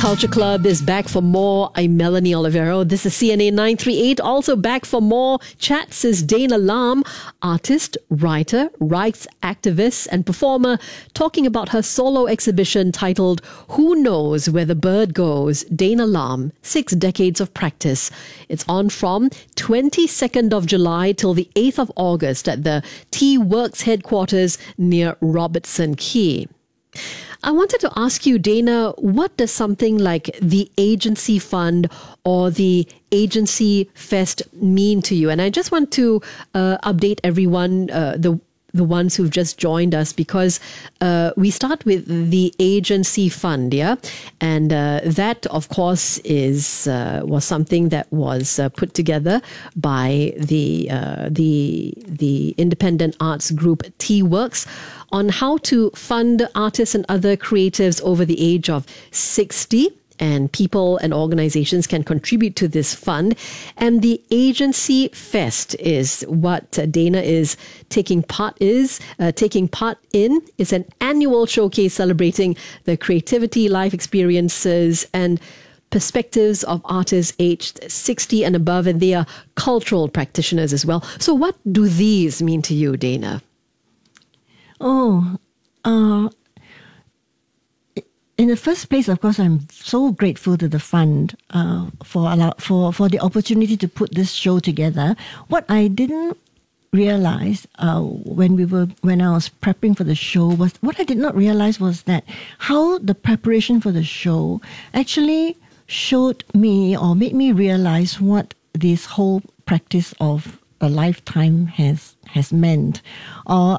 Culture Club is back for more. I'm Melanie Olivero. This is CNA 938. Also back for more chats is Dana Lam, artist, writer, rights activist, and performer, talking about her solo exhibition titled Who Knows Where the Bird Goes? Dana Lam, 6 Decades of Practice. It's on from 22nd of July till the 8th of August at the Tea Works headquarters near Robertson Quay. I wanted to ask you, Dana, what does something like the Agency Fund or the Agency Fest mean to you? And I just want to update everyone, the ones who've just joined us, because we start with the Agency Fund, yeah? And that, of course, was something that was put together by the independent arts group Tea Works on how to fund artists and other creatives over the age of 60. And people and organizations can contribute to this fund. And the Agency Fest is what Dana is taking part in. It's an annual showcase celebrating the creativity, life experiences, and perspectives of artists aged 60 and above. And they are cultural practitioners as well. So what do these mean to you, Dana? In the first place, of course, I'm so grateful to the fund for the opportunity to put this show together. What I didn't realize when I was prepping for the show was that how the preparation for the show actually showed me or made me realize what this whole practice of a lifetime has meant, one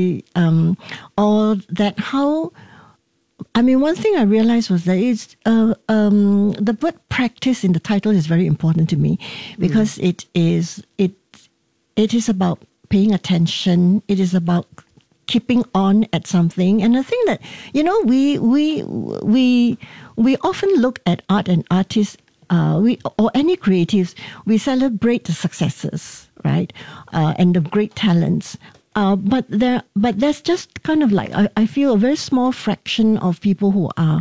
thing I realized was that the word practice in the title is very important to me because it is about paying attention. It is about keeping on at something. And I think that, we often look at art and artists, or any creatives, we celebrate the successes, right? And the great talents. But there's just kind of like, I feel a very small fraction of people who are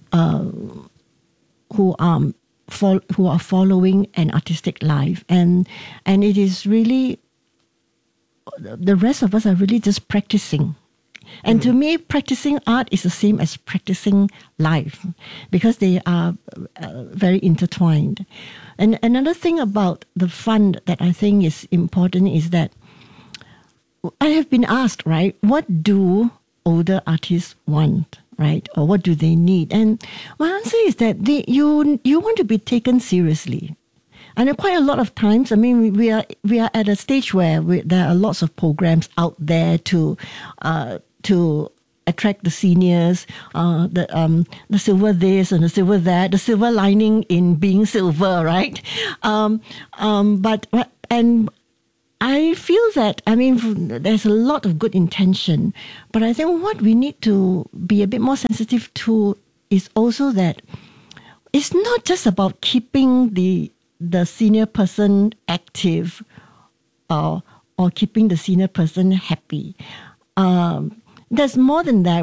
following an artistic life, and it is really, the rest of us are really just practicing. And to me, practicing art is the same as practicing life because they are very intertwined. And another thing about the fund that I think is important is that I have been asked, right, what do older artists want, right? Or what do they need? And my answer is that you want to be taken seriously. And quite a lot of times, we are at a stage where there are lots of programs out there to attract the seniors, the silver this and the silver that, the silver lining in being silver, right? And I feel that, there's a lot of good intention, but I think what we need to be a bit more sensitive to is also that it's not just about keeping the senior person active or keeping the senior person happy. There's more than that.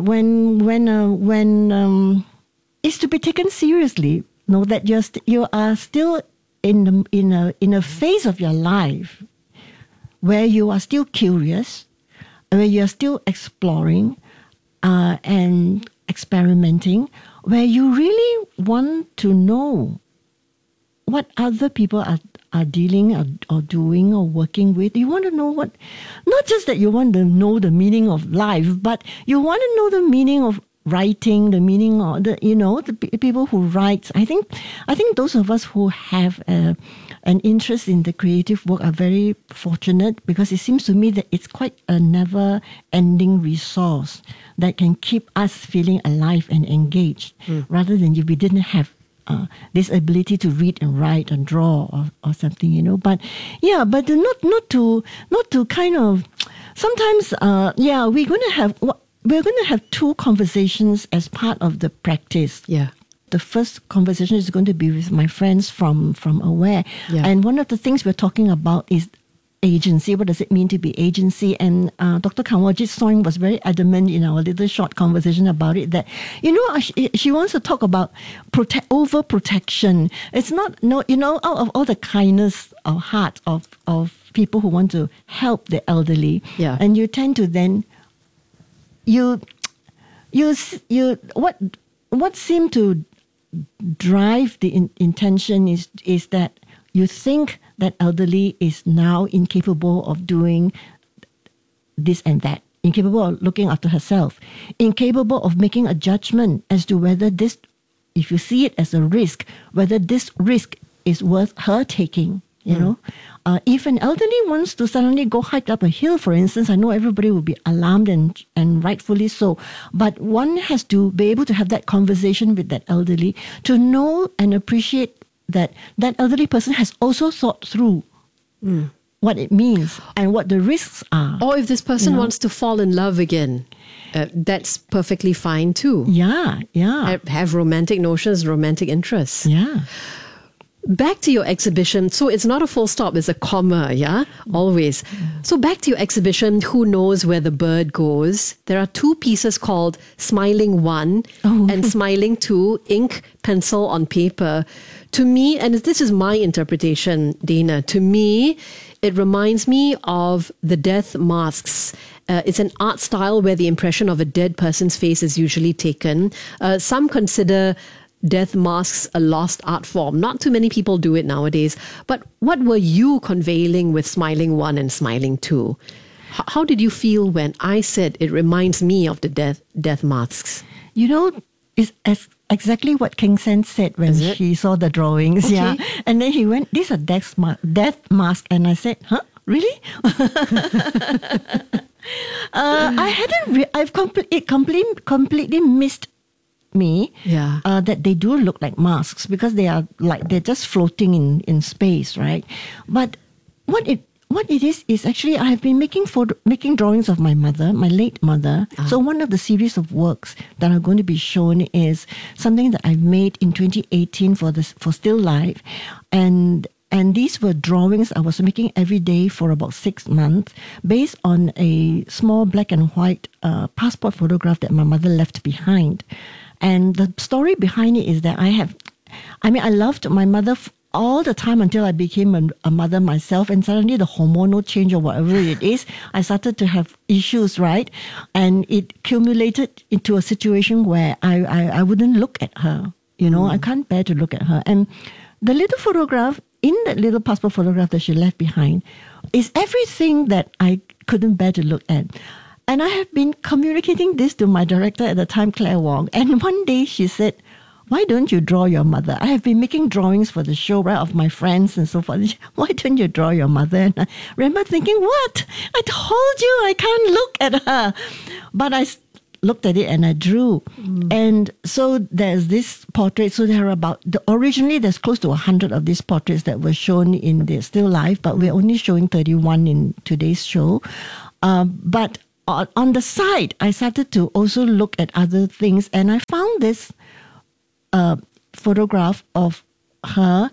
When it's to be taken seriously. Know that you are still in a phase of your life where you are still curious, where you are still exploring and experimenting, where you really want to know what other people are dealing or doing or working with. You want to know not just that you want to know the meaning of life, but you want to know the meaning of writing, the meaning of the people who write. I think those of us who have an interest in the creative work are very fortunate, because it seems to me that it's quite a never-ending resource that can keep us feeling alive and engaged, rather than if we didn't have this ability to read and write and draw or something, But not to kind of, sometimes we're going to have 2 conversations as part of the practice. Yeah. The first conversation is going to be with my friends from Aware. Yeah. And one of the things we're talking about is agency. What does it mean to be agency? And Dr. Kanwaljit Soin was very adamant in our little short conversation about it that, she wants to talk about overprotection. It's not, out of all the kindness of heart of people who want to help the elderly, and you tend to then, what seemed to drive the intention is that you think that elderly is now incapable of doing this and that, incapable of looking after herself, incapable of making a judgment as to whether this, if you see it as a risk, whether this risk is worth her taking. If an elderly wants to suddenly go hike up a hill, for instance, I know everybody will be alarmed and rightfully so. But one has to be able to have that conversation with that elderly to know and appreciate that elderly person has also thought through what it means and what the risks are. Or if this person wants to fall in love again, that's perfectly fine too. Yeah. Have romantic notions, romantic interests. Yeah. Back to your exhibition. So it's not a full stop, it's a comma, yeah? Always. So back to your exhibition, Who Knows Where the Bird Goes? There are two pieces called Smiling 1 and Smiling 2, ink, pencil on paper. To me, and this is my interpretation, Dana, to me, it reminds me of the death masks. It's an art style where the impression of a dead person's face is usually taken. Some consider death masks a lost art form. Not too many people do it nowadays. But what were you conveying with Smiling 1 and Smiling 2? How did you feel when I said it reminds me of the death masks? It's exactly what King Sen said when she saw the drawings. Okay. Yeah. And then he went, these are death mask. And I said, huh? Really? I've completely missed me that they do look like masks because they're just floating in space, right? But what it is actually I have been making drawings of my mother, my late mother. So one of the series of works that are going to be shown is something that I've made in 2018 for Still Life, and these were drawings I was making every day for about 6 months based on a small black and white passport photograph that my mother left behind. And the story behind it is that I loved my mother all the time until I became a mother myself. And suddenly the hormonal change or whatever it is, I started to have issues, right? And it accumulated into a situation where I wouldn't look at her. I can't bear to look at her. And the little photograph, in that little passport photograph that she left behind, is everything that I couldn't bear to look at. And I have been communicating this to my director at the time, Claire Wong. And one day she said, why don't you draw your mother? I have been making drawings for the show, right, of my friends and so forth. Why don't you draw your mother? And I remember thinking, what? I told you I can't look at her. But I looked at it and I drew. And so there's this portrait. So there are originally there's close to 100 of these portraits that were shown in the Still Life, but we're only showing 31 in today's show. But on the side, I started to also look at other things, and I found this photograph of her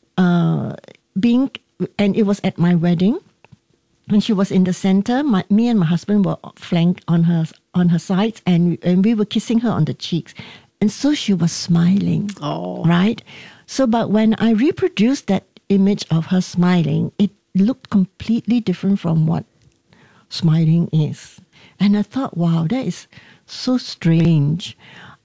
being, and it was at my wedding, and she was in the center. Me and my husband were flanked on her sides, and we were kissing her on the cheeks, and so she was smiling. Oh, right. So, but when I reproduced that image of her smiling, it looked completely different from what smiling is. And I thought, wow, that is so strange.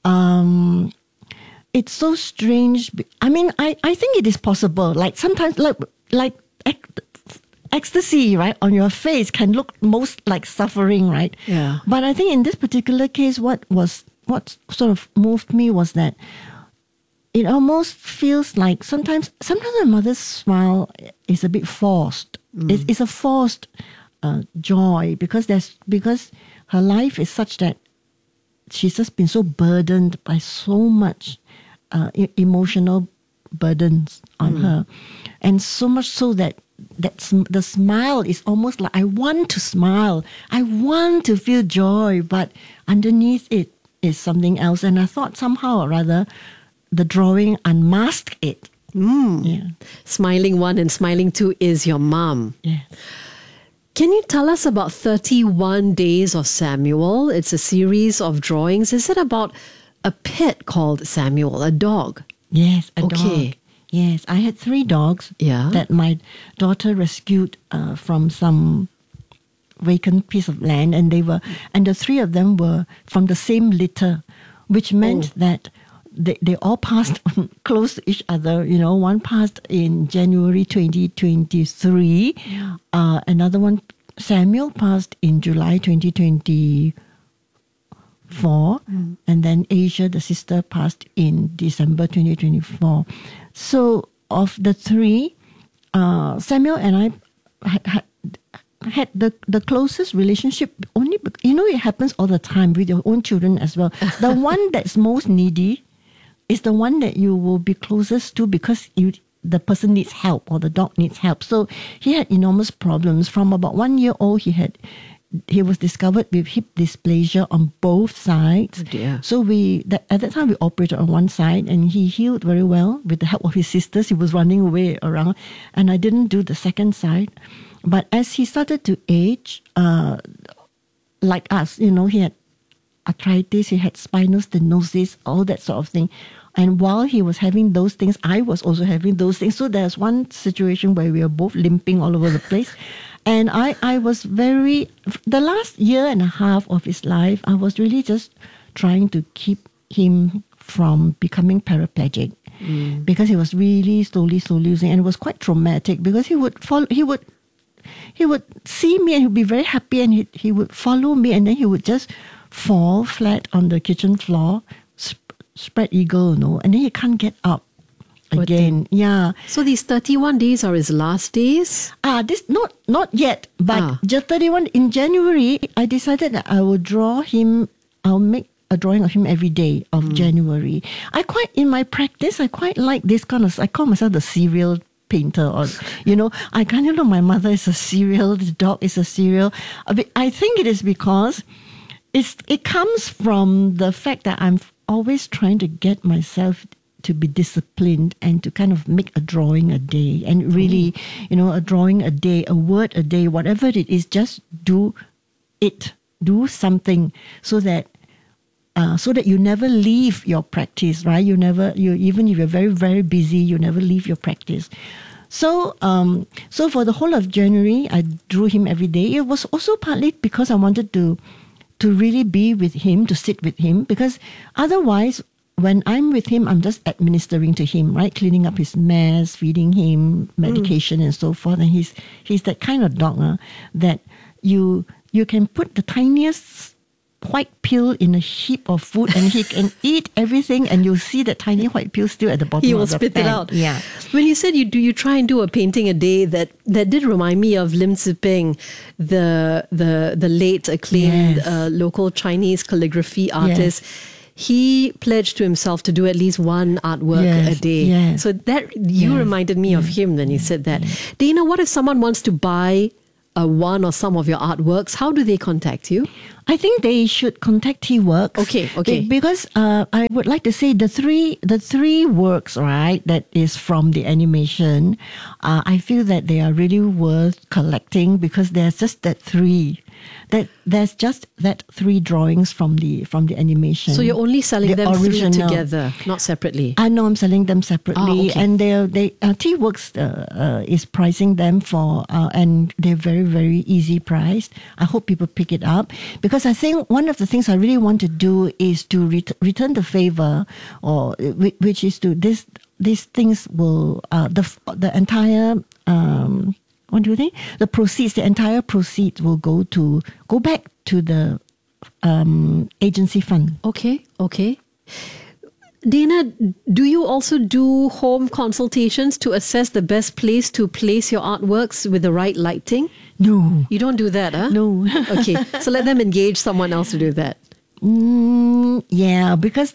It's so strange. I mean, I think it is possible. Like sometimes, like ecstasy, right, on your face can look most like suffering, right? Yeah. But I think in this particular case, what sort of moved me was that it almost feels like sometimes my mother's smile is a bit forced. It's a forced joy because her life is such that she's just been so burdened by so much emotional burdens on her, and so much so that the smile is almost like I want to smile, I want to feel joy, but underneath it is something else. And I thought somehow or rather the drawing unmasked it. Yeah. Smiling 1 and Smiling 2 is your mom. Yeah. Can you tell us about 31 Days of Samuel? It's a series of drawings. Is it about a pet called Samuel, a dog? Yes, a Okay. dog. Yes, I had 3 dogs Yeah. that my daughter rescued from some vacant piece of land, and the 3 of them were from the same litter, which meant that they all passed close to each other. You know, one passed in January 2023. Another one, Samuel, passed in July 2024. And then Asia, the sister, passed in December 2024. So of the 3, Samuel and I had the closest relationship only, it happens all the time with your own children as well. The one that's most needy is the one that you will be closest to because the person needs help or the dog needs help. So he had enormous problems. From about 1 year old, he was discovered with hip dysplasia on both sides. Oh dear. So at that time we operated on one side, and he healed very well with the help of his sisters. He was running away around, and I didn't do the second side. But as he started to age, like us, he had arthritis, he had spinal stenosis, all that sort of thing. And while he was having those things, I was also having those things. So there's one situation where we were both limping all over the place. And I was the last year and a half of his life, I was really just trying to keep him from becoming paraplegic because he was really slowly losing. And it was quite traumatic because he would see me and he would be very happy, and he would follow me, and then he would just fall flat on the kitchen floor, spread eagle, and then he can't get up again. Yeah. So these 31 days are his last days? This not yet, but just 31 in January. I decided that I will draw him. I'll make a drawing of him every day of January. In my practice, I quite like this kind of. I call myself the serial painter, or I kind of know my mother is a serial, the dog is a serial. I think it is because it comes from the fact that I'm always trying to get myself to be disciplined and to kind of make a drawing a day, and really, a drawing a day, a word a day, whatever it is, just do something so that you never leave your practice, right? Even if you're very, very busy, you never leave your practice. So for the whole of January, I drew him every day. It was also partly because I wanted to really be with him, to sit with him, because otherwise, when I'm with him, I'm just administering to him, right? Cleaning up his mess, feeding him medication and so forth. And he's that kind of dog that you can put the tiniest white pill in a heap of food and he can eat everything, and you'll see that tiny white pill still at the bottom He of will the spit pan. it out. Yeah. When you said you try and do a painting a day, that did remind me of Lim Tze Ping, the late acclaimed local Chinese calligraphy artist. He pledged to himself to do at least one artwork a day. Yes. So that reminded me of him when you said that. Dana, what if someone wants to buy one or some of your artworks? How do they contact you? I think they should contact T-Works. Okay. Because I would like to say the three works, right, that is from the animation, I feel that they are really worth collecting because there's just that three. There's just that 3 drawings from the animation. So you're only selling them original. 3 together, not separately? I know I'm selling them separately, okay. and T-Works is pricing them for, and they're very, very easy priced. I hope people pick it up because I think one of the things I really want to do is to return the favor, or which is to these things will the entire. What do you think? The entire proceeds will go back to the agency fund. Okay. Dana, do you also do home consultations to assess the best place to place your artworks with the right lighting? No. You don't do that, huh? No. Okay, so let them engage someone else to do that. Yeah, because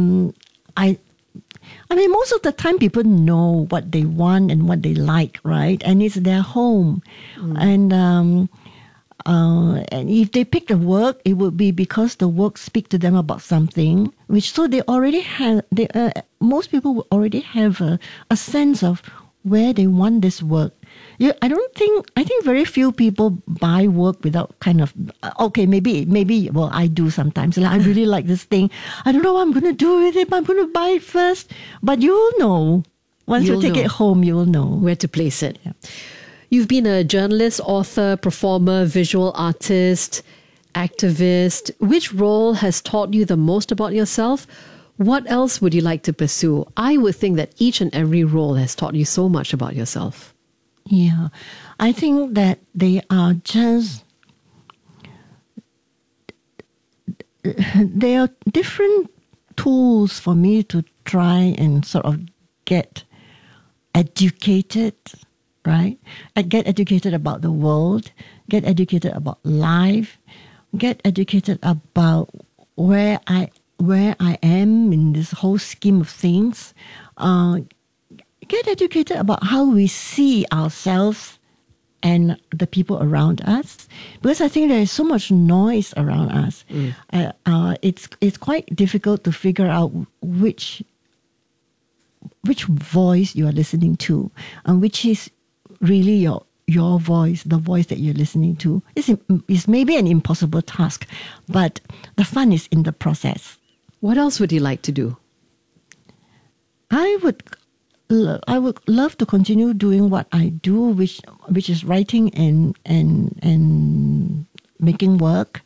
I mean, most of the time people know what they want and what they like, right? And it's their home. And if they pick the work, it would be because the work speaks to them about something, so they already have, most people will already have a sense of where they want this work. I think very few people buy work without kind of, okay, maybe, well, I do sometimes. Like, I really like this thing. I don't know what I'm going to do with it, but I'm going to buy it first. But you'll know. Once you take it home, you'll know where to place it. Yeah. You've been a journalist, author, performer, visual artist, activist. Which role has taught you the most about yourself? What else would you like to pursue? I would think that each and every role has taught you so much about yourself. Yeah, I think that they are different tools for me to try and sort of get educated, right? I get educated about the world, get educated about life, get educated about where I am in this whole scheme of things. Get educated about how we see ourselves and the people around us, because I think there is so much noise around us. It's quite difficult to figure out which voice you are listening to, and which is really your voice, the voice that you're listening to. It's maybe an impossible task, but the fun is in the process. What else would you like to do? I would love to continue doing what I do, which is writing and making work.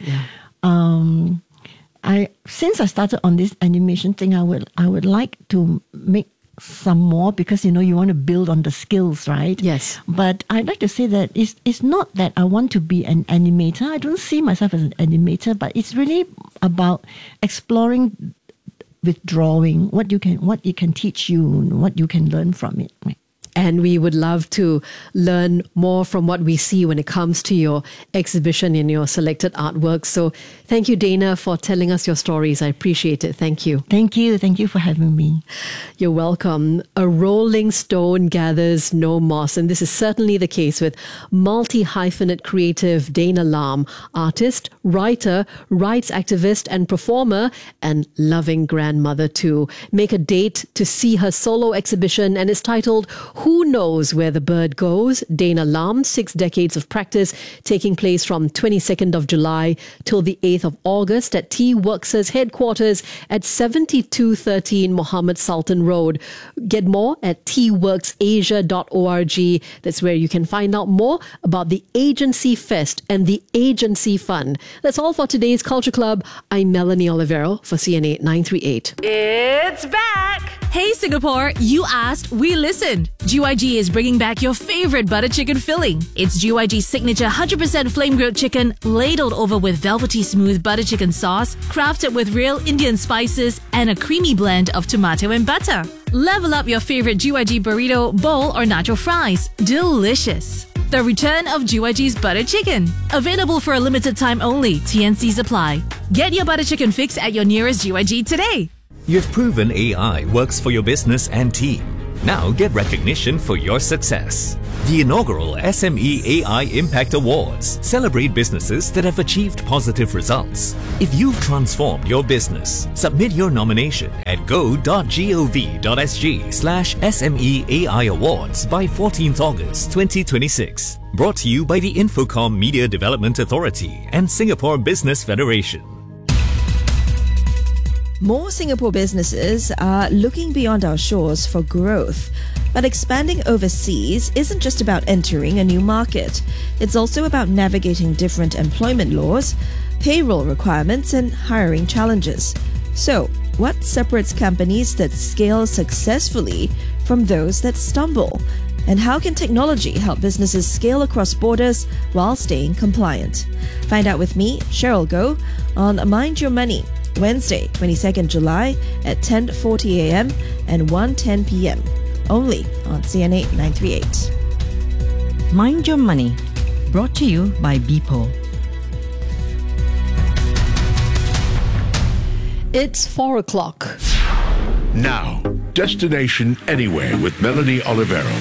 Yeah. Since I started on this animation thing, I would like to make some more, because you want to build on the skills, right? Yes. But I'd like to say that it's not that I want to be an animator. I don't see myself as an animator, but it's really about exploring with drawing, what it can teach you, what you can learn from it. Right? And we would love to learn more from what we see when it comes to your exhibition and your selected artwork. So thank you, Dana, for telling us your stories. I appreciate it. Thank you. Thank you. Thank you for having me. You're welcome. A rolling stone gathers no moss. And this is certainly the case with multi-hyphenate creative Dana Lam, artist, writer, rights activist and performer, and loving grandmother too. Make a date to see her solo exhibition, and it's titled Who Knows Where the Bird Goes? Dana Lam, 6 decades of practice, taking place from 22nd of July till the 8th of August at T-Works' headquarters at 7213 Mohammed Sultan Road. Get more at tworksasia.org. That's where you can find out more about the Agency Fest and the Agency Fund. That's all for today's Culture Club. I'm Melanie Olivero for CNA 938. It's back! Hey Singapore, you asked, we listened. GYG is bringing back your favorite butter chicken filling. It's GYG's signature 100% flame grilled chicken, ladled over with velvety smooth butter chicken sauce, crafted with real Indian spices and a creamy blend of tomato and butter. Level up your favorite GYG burrito, bowl or nacho fries. Delicious. The return of GYG's butter chicken. Available for a limited time only. TNCs apply. Get your butter chicken fix at your nearest GYG today. You've proven AI works for your business and team. Now get recognition for your success. The inaugural SME AI Impact Awards celebrate businesses that have achieved positive results. If you've transformed your business, submit your nomination at go.gov.sg/SME AI Awards by 14th August 2026. Brought to you by the Infocom Media Development Authority and Singapore Business Federation. More Singapore businesses are looking beyond our shores for growth. But expanding overseas isn't just about entering a new market. It's also about navigating different employment laws, payroll requirements, and hiring challenges. So, what separates companies that scale successfully from those that stumble? And how can technology help businesses scale across borders while staying compliant? Find out with me, Cheryl Goh, on Mind Your Money, Wednesday, 22nd July at 10:40 a.m. and 1:10 p.m. Only on CNA 938. Mind Your Money, brought to you by BPO. It's 4 o'clock. Now, Destination Anywhere with Melanie Olivero.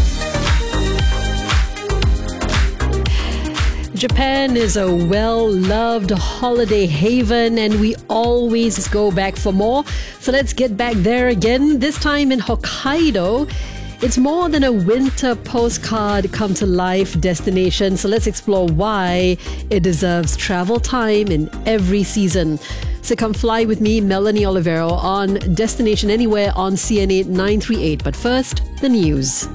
Japan is a well-loved holiday haven, and we always go back for more. So let's get back there again, this time in Hokkaido. It's more than a winter postcard come to life destination, so let's explore why it deserves travel time in every season. So come fly with me, Melanie Olivero, on Destination Anywhere on CNA 938. But first, the news.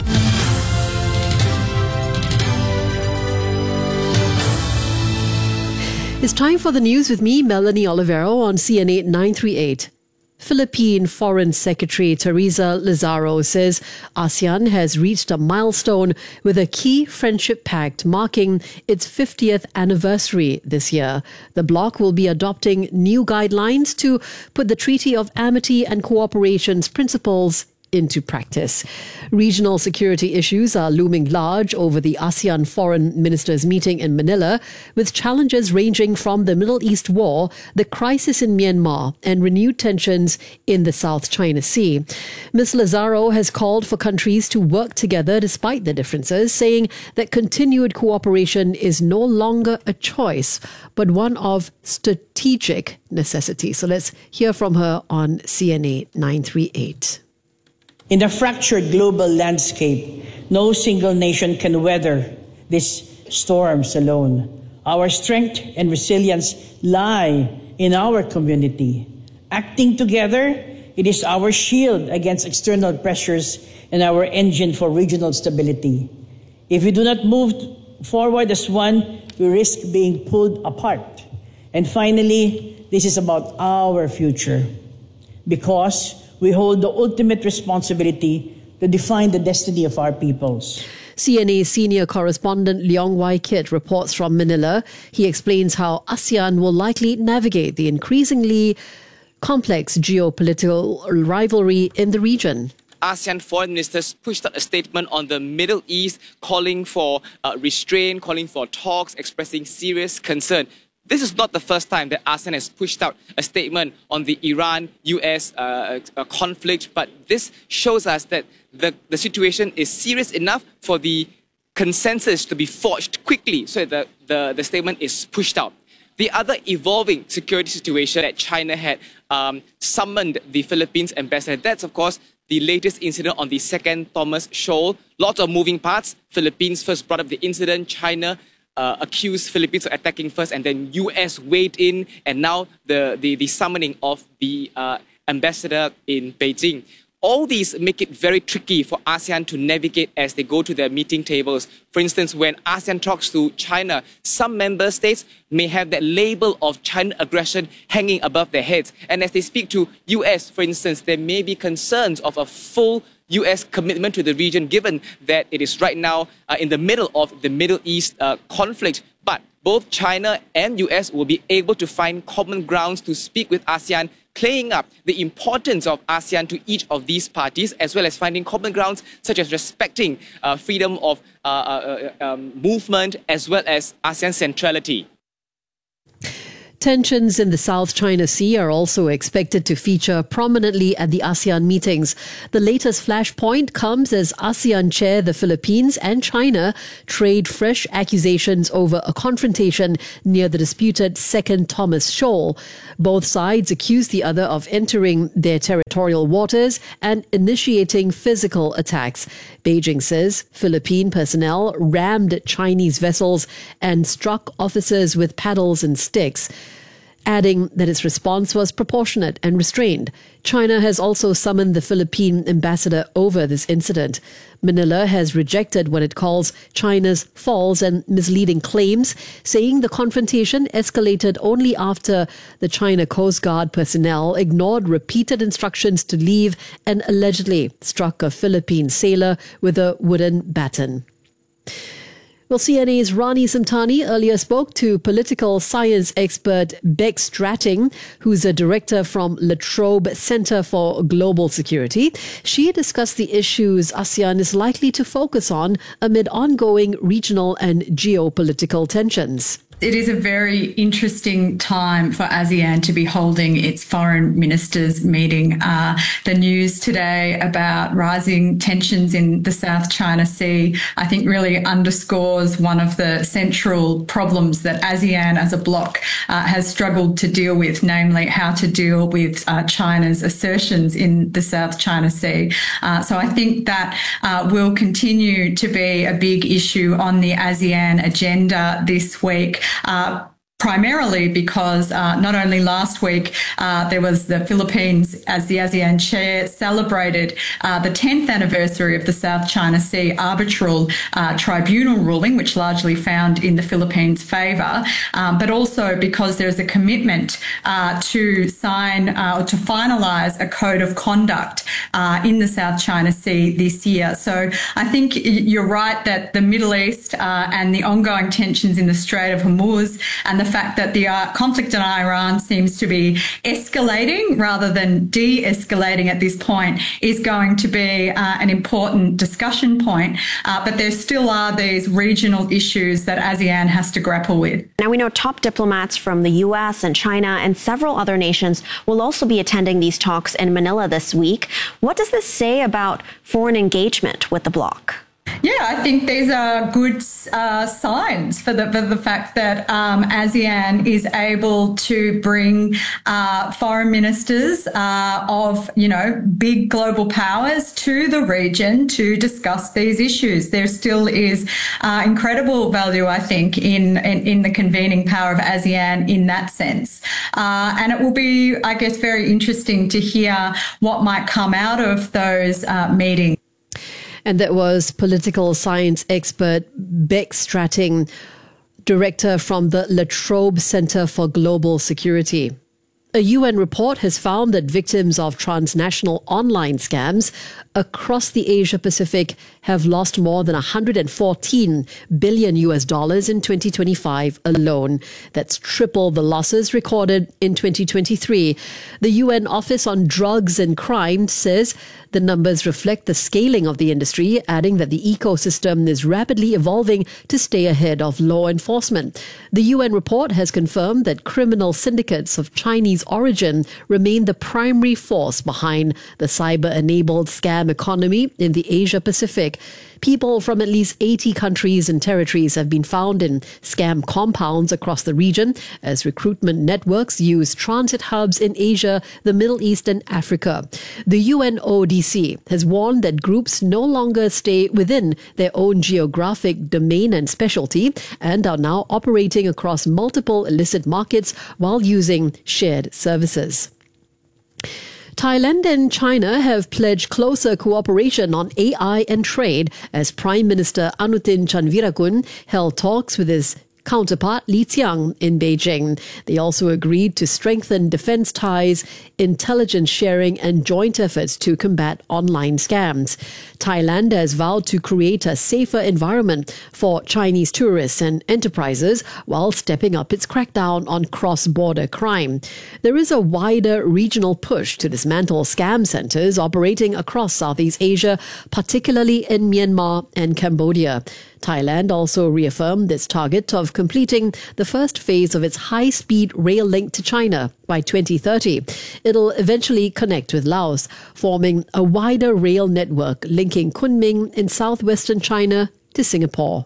It's time for the news with me, Melanie Olivero, on CNA 938. Philippine Foreign Secretary Teresa Lazaro says ASEAN has reached a milestone with a key friendship pact marking its 50th anniversary this year. The bloc will be adopting new guidelines to put the Treaty of Amity and Cooperation's principles into practice. Regional security issues are looming large over the ASEAN Foreign Ministers meeting in Manila, with challenges ranging from the Middle East war, the crisis in Myanmar, and renewed tensions in the South China Sea. Ms. Lazaro has called for countries to work together despite the differences, saying that continued cooperation is no longer a choice, but one of strategic necessity. So let's hear from her on CNA 938. In a fractured global landscape, no single nation can weather these storms alone. Our strength and resilience lie in our community. Acting together, it is our shield against external pressures and our engine for regional stability. If we do not move forward as one, we risk being pulled apart. And finally, this is about our future, because we hold the ultimate responsibility to define the destiny of our peoples. CNA senior correspondent Leong Wai Kit reports from Manila. He explains how ASEAN will likely navigate the increasingly complex geopolitical rivalry in the region. ASEAN foreign ministers pushed out a statement on the Middle East calling for restraint, calling for talks, expressing serious concern. This is not the first time that ASEAN has pushed out a statement on the Iran-US conflict, but this shows us that the situation is serious enough for the consensus to be forged quickly, so that the statement is pushed out. The other evolving security situation that China had summoned the Philippines ambassador, that's of course the latest incident on the second Thomas Shoal. Lots of moving parts. Philippines first brought up the incident, China accused Philippines of attacking first, and then US weighed in, and now the summoning of the ambassador in Beijing. All these make it very tricky for ASEAN to navigate as they go to their meeting tables. For instance, when ASEAN talks to China, some member states may have that label of China aggression hanging above their heads. And as they speak to US, for instance, there may be concerns of a full US commitment to the region, given that it is right now in the middle of the Middle East conflict. But both China and US will be able to find common grounds to speak with ASEAN, playing up the importance of ASEAN to each of these parties, as well as finding common grounds such as respecting freedom of movement, as well as ASEAN centrality. Tensions in the South China Sea are also expected to feature prominently at the ASEAN meetings. The latest flashpoint comes as ASEAN chair the Philippines and China trade fresh accusations over a confrontation near the disputed second Thomas Shoal. Both sides accuse the other of entering their territorial waters and initiating physical attacks. Beijing says Philippine personnel rammed Chinese vessels and struck officers with paddles and sticks, adding that its response was proportionate and restrained. China has also summoned the Philippine ambassador over this incident. Manila has rejected what it calls China's false and misleading claims, saying the confrontation escalated only after the China Coast Guard personnel ignored repeated instructions to leave and allegedly struck a Philippine sailor with a wooden baton. Well, CNA's Rani Samtani earlier spoke to political science expert Bex Stratting, who's a director from La Trobe Center for Global Security. She discussed the issues ASEAN is likely to focus on amid ongoing regional and geopolitical tensions. It is a very interesting time for ASEAN to be holding its foreign ministers meeting. The news today about rising tensions in the South China Sea, I think really underscores one of the central problems that ASEAN as a bloc has struggled to deal with, namely how to deal with China's assertions in the South China Sea. So I think that will continue to be a big issue on the ASEAN agenda this week. Primarily because not only last week there was the Philippines as the ASEAN chair celebrated the 10th anniversary of the South China Sea Arbitral Tribunal ruling, which largely found in the Philippines' favour, but also because there's a commitment to sign or to finalise a code of conduct in the South China Sea this year. So I think you're right that the Middle East and the ongoing tensions in the Strait of Hormuz and the fact that the conflict in Iran seems to be escalating rather than de-escalating at this point is going to be an important discussion point. But there still are these regional issues that ASEAN has to grapple with. Now, we know top diplomats from the U.S. and China and several other nations will also be attending these talks in Manila this week. What does this say about foreign engagement with the bloc? Yeah, I think these are good signs for the fact that ASEAN is able to bring foreign ministers of, big global powers to the region to discuss these issues. There still is incredible value, I think, in the convening power of ASEAN in that sense. And it will be, I guess, very interesting to hear what might come out of those meetings. And that was political science expert Beck Stratting, director from the La Trobe Center for Global Security. A UN report has found that victims of transnational online scams across the Asia Pacific have lost more than $114 billion in 2025 alone. That's triple the losses recorded in 2023. The UN Office on Drugs and Crime says the numbers reflect the scaling of the industry, adding that the ecosystem is rapidly evolving to stay ahead of law enforcement. The UN report has confirmed that criminal syndicates of Chinese origin remain the primary force behind the cyber-enabled scam economy in the Asia Pacific. People from at least 80 countries and territories have been found in scam compounds across the region as recruitment networks use transit hubs in Asia, the Middle East and Africa. The UNODC has warned that groups no longer stay within their own geographic domain and specialty and are now operating across multiple illicit markets while using shared services. Thailand and China have pledged closer cooperation on AI and trade as Prime Minister Anutin Chanvirakul held talks with his counterpart Li Qiang in Beijing. They also agreed to strengthen defense ties, intelligence sharing and joint efforts to combat online scams. Thailand has vowed to create a safer environment for Chinese tourists and enterprises while stepping up its crackdown on cross-border crime. There is a wider regional push to dismantle scam centers operating across Southeast Asia, particularly in Myanmar and Cambodia. Thailand also reaffirmed its target of completing the first phase of its high-speed rail link to China by 2030. It'll eventually connect with Laos, forming a wider rail network linking Kunming in southwestern China to Singapore.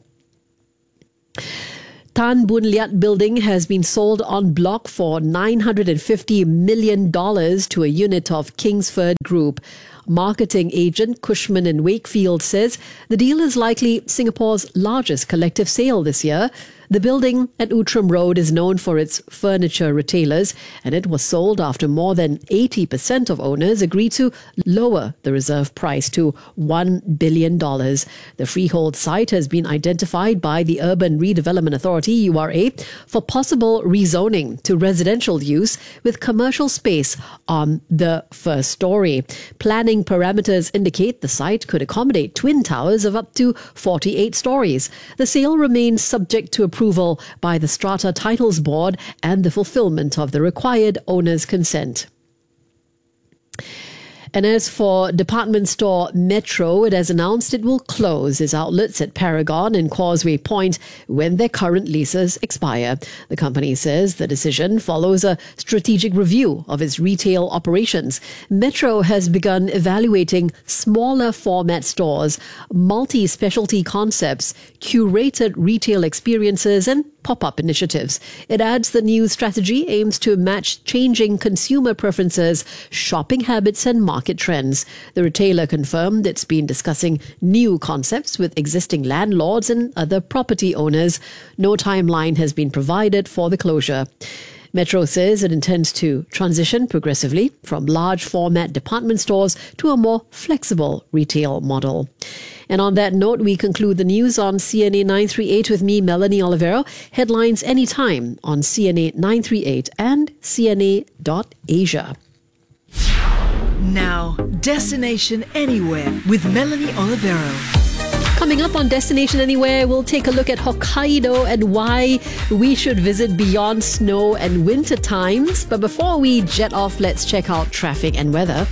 Tan Boon Liat building has been sold en bloc for $950 million to a unit of Kingsford Group. Marketing agent Cushman & Wakefield says the deal is likely Singapore's largest collective sale this year. The building at Outram Road is known for its furniture retailers, and it was sold after more than 80% of owners agreed to lower the reserve price to $1 billion. The freehold site has been identified by the Urban Redevelopment Authority, URA, for possible rezoning to residential use with commercial space on the first story. Planning parameters indicate the site could accommodate twin towers of up to 48 stories. The sale remains subject to approval by the Strata Titles Board and the fulfillment of the required owner's consent. And as for department store Metro, it has announced it will close its outlets at Paragon and Causeway Point when their current leases expire. The company says the decision follows a strategic review of its retail operations. Metro has begun evaluating smaller format stores, multi-specialty concepts, curated retail experiences, and pop-up initiatives. It adds the new strategy aims to match changing consumer preferences, shopping habits, and market trends. The retailer confirmed it's been discussing new concepts with existing landlords and other property owners. No timeline has been provided for the closure. Metro says it intends to transition progressively from large format department stores to a more flexible retail model. And on that note, we conclude the news on CNA 938 with me, Melanie Olivero. Headlines anytime on CNA 938 and CNA.Asia. Now, Destination Anywhere with Melanie Olivero. Coming up on Destination Anywhere, we'll take a look at Hokkaido and why we should visit beyond snow and winter times. But before we jet off, let's check out traffic and weather.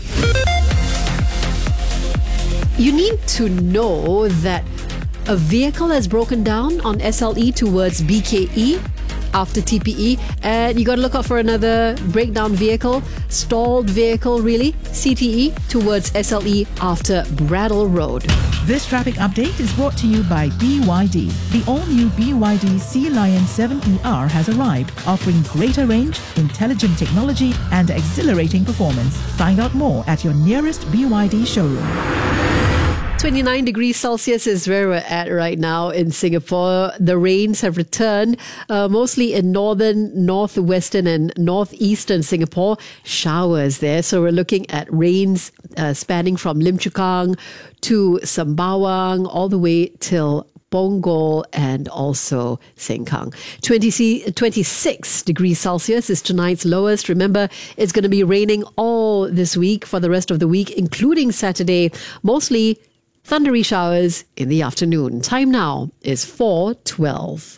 You need to know that a vehicle has broken down on SLE towards BKE after TPE, and you got to look out for another breakdown vehicle, stalled vehicle really, CTE towards SLE after Brattle Road. This traffic update is brought to you by BYD. The all-new BYD Sea Lion 7ER has arrived, offering greater range, intelligent technology, and exhilarating performance. Find out more at your nearest BYD showroom. 29 degrees Celsius is where we're at right now in Singapore. The rains have returned, mostly in northern, northwestern and northeastern Singapore. Showers there. So we're looking at rains spanning from Lim Chu Kang to Sembawang all the way till Punggol and also Sengkang. 26 degrees Celsius is tonight's lowest. Remember, it's going to be raining all this week for the rest of the week, including Saturday. Mostly thundery showers in the afternoon. Time now is 4:12.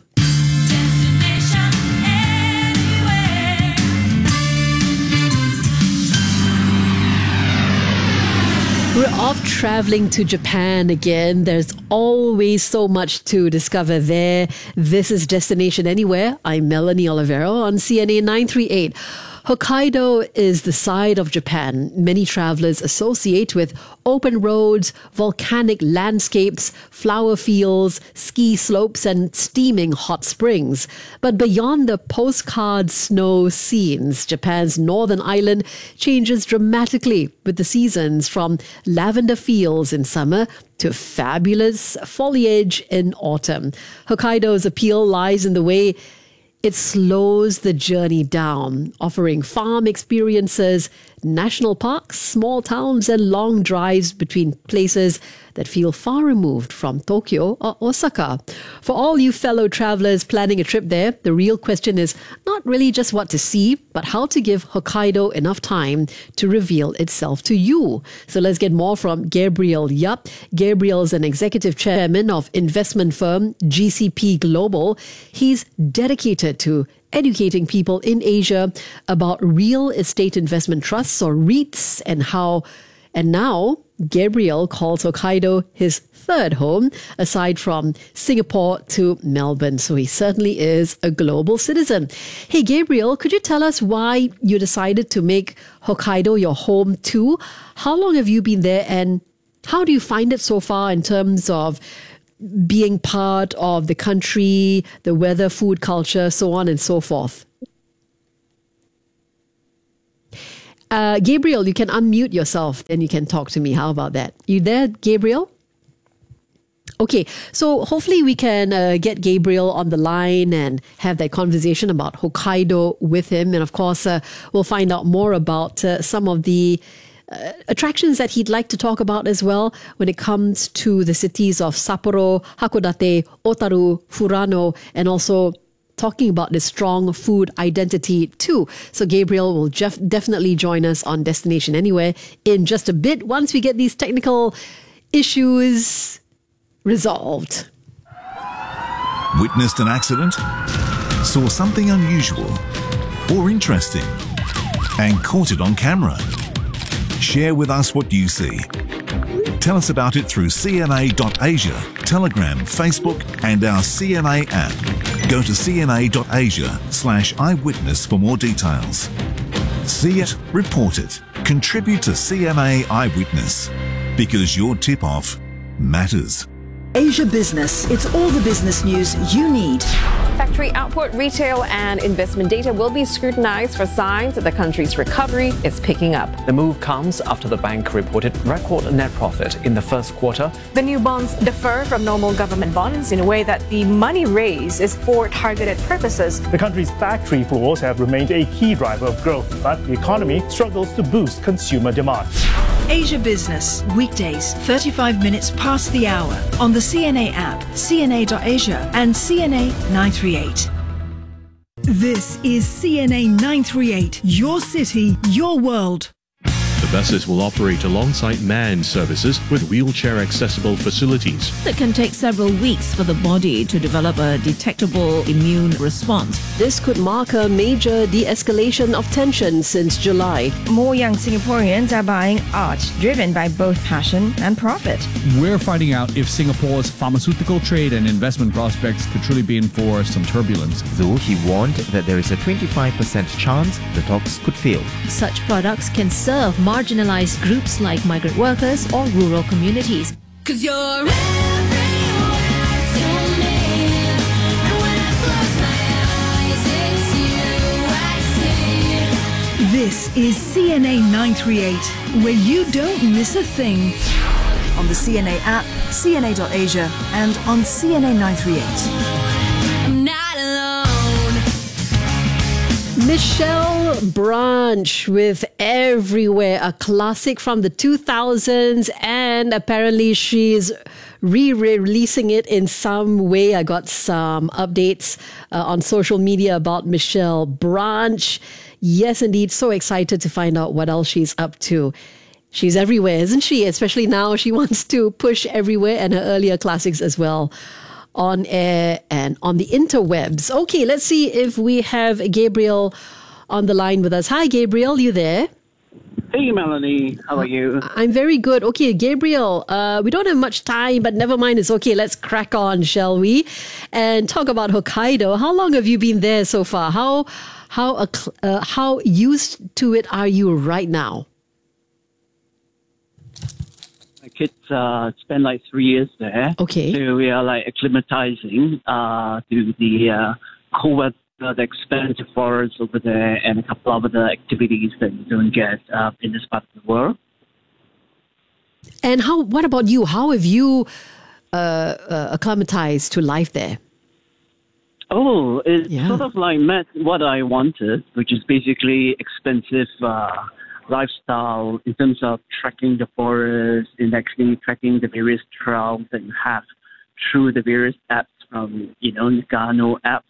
We're off traveling to Japan again. There's always so much to discover there. This is Destination Anywhere. I'm Melanie Olivero on CNA 938. Hokkaido is the side of Japan many travelers associate with open roads, volcanic landscapes, flower fields, ski slopes, and steaming hot springs. But beyond the postcard snow scenes, Japan's northern island changes dramatically with the seasons, from lavender fields in summer to fabulous foliage in autumn. Hokkaido's appeal lies in the way it slows the journey down, offering farm experiences, national parks, small towns, and long drives between places that feel far removed from Tokyo or Osaka. For all you fellow travelers planning a trip there, the real question is not really just what to see, but how to give Hokkaido enough time to reveal itself to you. So let's get more from Gabriel Yap. Gabriel's an executive chairman of investment firm GCP Global. He's dedicated to educating people in Asia about real estate investment trusts or REITs and now Gabriel calls Hokkaido his third home, aside from Singapore to Melbourne. So he certainly is a global citizen. Hey, Gabriel, could you tell us why you decided to make Hokkaido your home too? How long have you been there, and how do you find it so far in terms of being part of the country, the weather, food, culture, so on and so forth? Gabriel, you can unmute yourself and you can talk to me. How about that? You there, Gabriel? Okay, so hopefully we can get Gabriel on the line and have that conversation about Hokkaido with him. And of course, we'll find out more about some of the attractions that he'd like to talk about as well when it comes to the cities of Sapporo, Hakodate, Otaru, Furano, and also talking about the strong food identity too. So Gabriel will definitely join us on Destination Anywhere in just a bit once we get these technical issues resolved. Witnessed an accident? Saw something unusual or interesting and caught it on camera? Share with us what you see. Tell us about it through cna.asia, Telegram, Facebook, and our CNA app. Go to cna.asia/eyewitness for more details. See it, report it. Contribute to CNA Eyewitness, because your tip-off matters. Asia Business. It's all the business news you need. Factory output, retail, and investment data will be scrutinized for signs that the country's recovery is picking up. The move comes after the bank reported record net profit in the first quarter. The new bonds differ from normal government bonds in a way that the money raised is for targeted purposes. The country's factory floors have remained a key driver of growth, but the economy struggles to boost consumer demand. Asia Business. Weekdays, 35 minutes past the hour. On the CNA app, cna.asia, and CNA 938. This is CNA 938. Your city, your world. The buses will operate alongside manned services with wheelchair-accessible facilities. It can take several weeks for the body to develop a detectable immune response. This could mark a major de-escalation of tension since July. More young Singaporeans are buying art driven by both passion and profit. We're finding out if Singapore's pharmaceutical trade and investment prospects could truly be in for some turbulence. Though he warned that there is a 25% chance the talks could fail. Such products can serve marginalized groups like migrant workers or rural communities. 'Cause you're everywhere to me. And when I close my eyes, it's you I see. This is CNA 938, where you don't miss a thing. On the CNA app, cna.asia, and on CNA 938. I'm not alone. Michelle Branch with Everywhere, a classic from the 2000s, and apparently she's re-releasing it in some way. I got some updates on social media about Michelle Branch. Yes, indeed, so excited to find out what else she's up to. She's everywhere, isn't she? Especially now, she wants to push Everywhere and her earlier classics as well on air and on the interwebs. Okay, let's see if we have Gabriel on the line with us. Hi, Gabriel, you there? Hey, Melanie. How are you? I'm very good. Okay, Gabriel, we don't have much time, but never mind. It's okay. Let's crack on, shall we? And talk about Hokkaido. How long have you been there so far? How used to it are you right now? My kids spent like 3 years there. Okay. So we are like acclimatizing to the cold weather, the expensive forests over there, and a couple of other activities that you don't get in this part of the world. And what about you? How have you acclimatized to life there? Oh, it's sort of like met what I wanted, which is basically expensive lifestyle in terms of trekking the forest and actually tracking the various trails that you have through the various apps from, Nagano apps,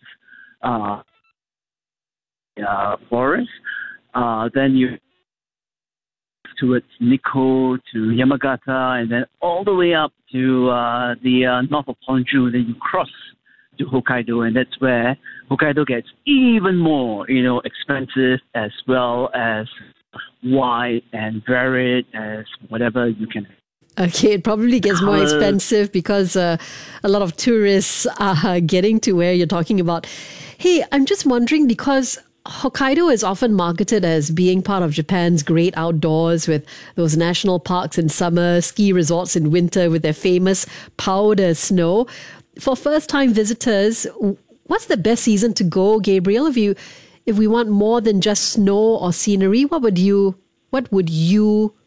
forest. Then you towards Nikko to Yamagata, and then all the way up to the north of Honshu. Then you cross to Hokkaido, and that's where Hokkaido gets even more, expensive, as well as wide and varied as whatever you can. Okay, it probably gets more expensive because a lot of tourists are getting to where you're talking about. Hey, I'm just wondering, because Hokkaido is often marketed as being part of Japan's great outdoors, with those national parks in summer, ski resorts in winter with their famous powder snow. For first-time visitors, what's the best season to go, Gabriel? If we want more than just snow or scenery, what would you